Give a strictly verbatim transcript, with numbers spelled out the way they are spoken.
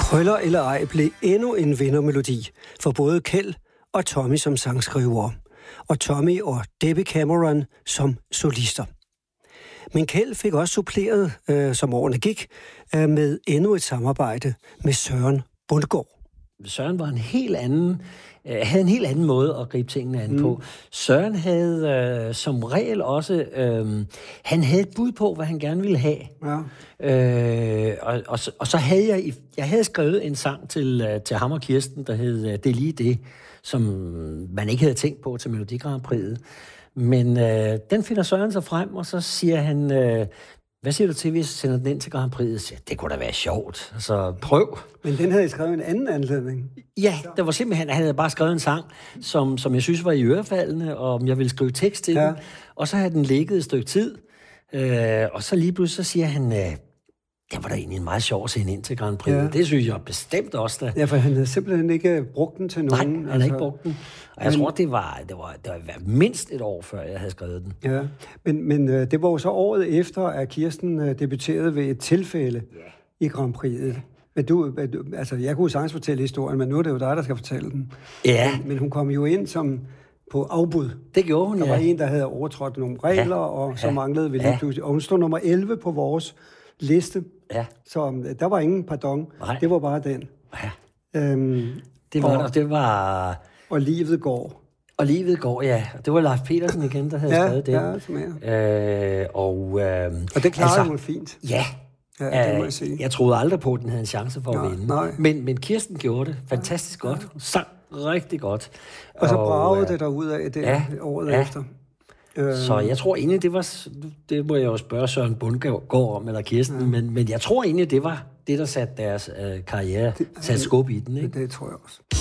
Krøller eller ej blev endnu en vindermelodi for både Kjeld og Tommy som sangskriver, og Tommy og Debbie Cameron som solister. Men Kjeld fik også suppleret, øh, som årene gik, øh, med endnu et samarbejde med Søren Bundgaard. Søren var en helt anden, øh, havde en helt anden måde at gribe tingene an mm. på. Søren havde øh, som regel også, øh, han havde et bud på, hvad han gerne ville have. Ja. Øh, og, og, og så havde jeg, jeg havde skrevet en sang til, til ham og Kirsten, der hed Det er lige det, som man ikke havde tænkt på til Melodi Grand Prix'et. Men øh, den finder Søren sig frem, og så siger han, øh, hvad siger du til, hvis jeg sender den ind til Grand Prix'et? Det kunne da være sjovt, så prøv. Men den havde I skrevet en anden anledning? Ja, der var simpelthen, han havde bare skrevet en sang, som, som jeg synes var i ørefaldende, og jeg ville skrive tekst til ja. den. Og så havde den ligget et stykke tid, øh, og så lige pludselig så siger han, øh, det var da egentlig en meget sjov at sende ind til Grand Prix. Ja. Det synes jeg bestemt også da. Ja, for han havde simpelthen ikke brugt den til nogen. Nej, han altså. havde ikke brugt den. Og jeg men, tror, det var, det, var, det var mindst et år før, jeg havde skrevet den. Ja, men, men det var jo så året efter, at Kirsten debuterede ved et tilfælde ja. i Grand Prix'et. Men du, altså, jeg kunne sagtens fortælle historien, men nu er det jo dig, der skal fortælle den. Ja. Men, men hun kom jo ind som på afbud. Det gjorde hun, Der ja. var en, der havde overtrådt nogle regler, ja. og så ja. manglede vi lige ja. pludselig. Og hun stod nummer elleve på vores liste. Ja. Så der var ingen pardon. Nej. Det var bare den. Ja. Øhm, det var og, det var og livet går. Og livet går, ja. Det var Leif Petersen igen, der havde ja, skrevet det. Ja, som er. Øh, og, øh, og det klarede altså, hun fint. Ja. Ja, det må jeg sige. Jeg troede aldrig på, at den havde en chance for nej, at vinde. Nej. Men, men Kirsten gjorde det fantastisk ja. godt. Sang rigtig godt. Og så bragede og, det derud af det ja, året ja. efter. Så jeg tror egentlig, det var... Det må jeg jo spørge Søren Bundgaard om, eller Kirsten, ja. men, men jeg tror egentlig, det var det, der satte deres øh, karriere, satte skub i den. Ikke? Det, det tror jeg også.